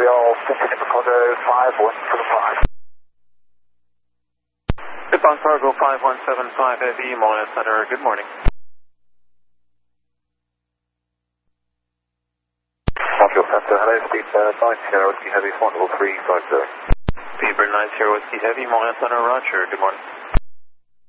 Montreal, Pacific Cargo 5175. Nippon Cargo 5175 Heavy, Montreal Center, good morning. Montreal Center, hello, speed 90 Whiskey Heavy, 13350. Fever 90 Whiskey Heavy, Montreal Center, roger, good morning.